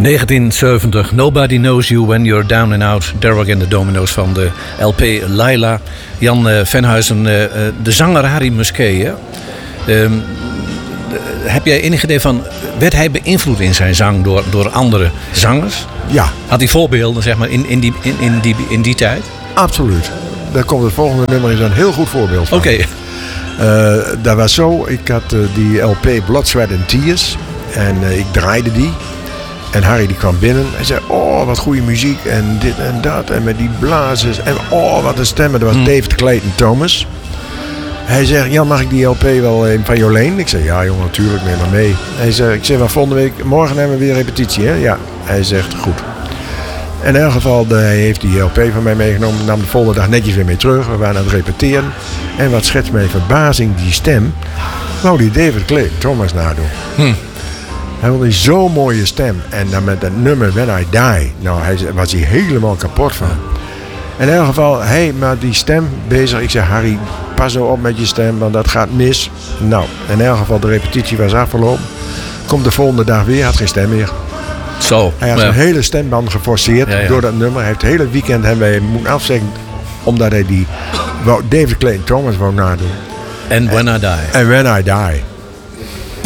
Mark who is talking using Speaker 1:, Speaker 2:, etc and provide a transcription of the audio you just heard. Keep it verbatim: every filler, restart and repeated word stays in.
Speaker 1: negentien zeventig, Nobody Knows You When You're Down and Out. Derek and the Domino's van de L P Laila. Jan uh, Venhuizen, uh, de zanger Harry Musquet. Hè? Um, heb jij enig idee van, werd hij beïnvloed in zijn zang door, door andere zangers?
Speaker 2: Ja.
Speaker 1: Had hij voorbeelden zeg maar, in, in, die, in, in, die, in die tijd?
Speaker 2: Absoluut. Daar komt het volgende nummer is een heel goed voorbeeld van.
Speaker 1: Oké. Okay.
Speaker 2: Uh, dat was zo, ik had uh, die L P Blood, Sweat and Tears. En uh, ik draaide die. En Harry die kwam binnen en zei, oh wat goede muziek en dit en dat. En met die blazers en oh wat een stemmen. Dat was mm. David Clayton Thomas. Hij zegt, Jan, mag ik die L P wel uh, van Jolene? Ik zei, ja jongen, natuurlijk, neem maar mee. Hij zei, ik zeg, wel volgende week, morgen hebben we weer repetitie, hè? Ja. Hij zegt, goed. In elk geval, de, hij heeft die L P van mij meegenomen. Nam de volgende dag netjes weer mee terug. We waren aan het repeteren. En wat schetst mij verbazing, die stem. Wou die David Clayton Thomas nadoen. Hm. Hij had een zo'n mooie stem. En dan met dat nummer When I Die. Nou, hij was hij helemaal kapot van. In elk geval, hij met die stem bezig. Ik zei, Harry, pas nou op met je stem, want dat gaat mis. Nou, in elk geval, de repetitie was afgelopen. Komt de volgende dag weer, had geen stem meer.
Speaker 1: Zo.
Speaker 2: Hij had
Speaker 1: ja.
Speaker 2: zijn hele stemband geforceerd ja, ja. door dat nummer. Hij heeft het hele weekend hebben wij moeten afzeggen. Omdat hij die David Clayton Thomas wou nadoen.
Speaker 1: En When I Die.
Speaker 2: En When I Die.